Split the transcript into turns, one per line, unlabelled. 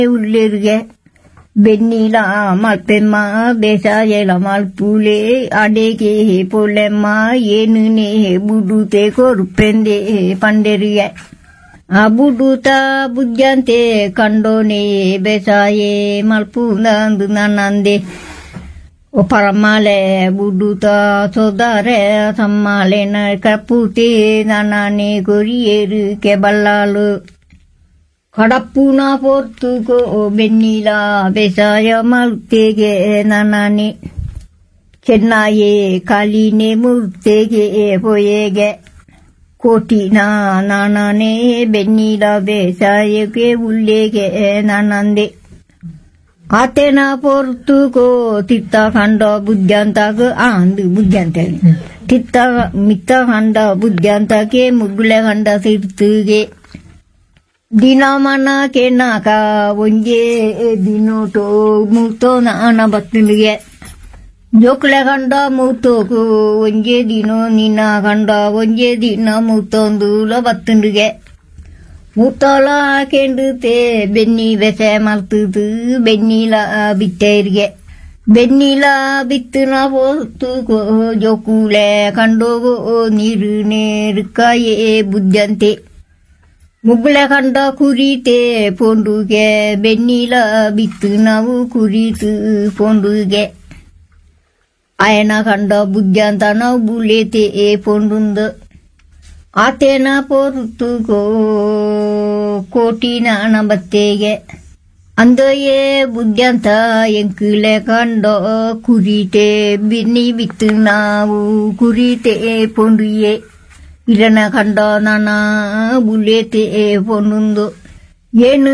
ಉಳ್ಳೇರಿಗೆ ಬೆನ್ನಿಲ ಮಲ್ಪೆಮ್ಮ ಬೇಸಾಯಲ ಮಲ್ಪುಲೆ ಅಡೆಗೆ ಪೊಳ್ಳೆಮ್ಮ ಏನುನೆ ಬುಡುತೆ ಕೊರುಪೆಂದೆ ಪಂಡೆರಿಗೆ ಆ ಬುಡುತ ಬುದ್ಧಂತೆ ಕಂಡೋನೆ ಬೇಸಾಯೆ ಮಲ್ಪುನಂದು ನನ್ನಂದೆ o paramale buduta sodare sammale na kaputi nanane gorieru ke ballalu kadappuna portugo bennila besaya maltege nanane chennaye kaline murtege poyege kotina nanane bennila besaya ke ullege nanande ಆತೇನ ಪೊರ್ತುಗೋ ತಿತ್ತ ಖಂಡ ಬುದ್ಧಂತಾಗ ಅಂದು ಬುದ್ಧಂತ ತಿತ್ತ ಮಿತ್ತ ಖಂಡ ಬುದ್ಧಂತಕ್ಕೆ ಮುಗ್ಗುಳೆ ಖಂಡ ತಿರ್ತುಗೆ ದಿನಮನ ಕೆನಾಕ ಒಂಜೆ ದಿನೋಟೋ ಮೂತೋ ನಾನ ಬತ್ತನಿಗೆ ಜೋಕ್ಳೆ ಖಂಡ ಮೂತೋಕು ಒಂಜೆ ದಿನೋ ನಿನ್ನ ಖಂಡ ಒಂಜೆ ದಿನ ಮೂತೊಂದುಲ ಬತ್ತನಿಗೆ ಮುತ್ತಲ ಕೆಂಡುತ್ತೆ ಬೆನ್ನಿ ಬೆಸೆ ಮಲ್ತದು ಬೆನ್ನಿಲ ಬಿತ್ತೇರಿಗೆ ಬೆನ್ನಿಲ ಬಿತ್ತನ ಪೋತು ಜೋಕುಳೆ ಕಂಡೋಗೋ ನೀರು ನೇರುಕಾಯೇ ಬುದ್ಧಂತೆ ಮುಗ್ಗುಳೆ ಕಂಡ ಕುರಿತೆ ಪೊಂಡುಗೆ ಬೆನ್ನಿಲ ಬಿತ್ತು ನಾವು ಕುರಿತು ಪೊಂಡುಗೆ ಆಯನ ಕಂಡ ಬುದ್ಧಂತ ನಾವು ಬುಲೆತೆ ಪೊಂಡುಂದು ಆತೇನ ಪೊರ್ತುಗೋ ಕೋಟಿನ ಬತ್ತೆಗೆ ಅಂದಯೇ ಬುದ್ಧಂತ ಎಂಕುಲೆ ಕಂಡ ಕುರಿತೆ ಬಿನ್ನಿ ಬಿತ್ತು ನಾವು ಕುರಿತೆ ಪೊಂಡುಯೆ ಇರನ ಕಂಡ ನಾನ ಬುಲೆತೆ ಪೊಂಡುಂದು ಏನು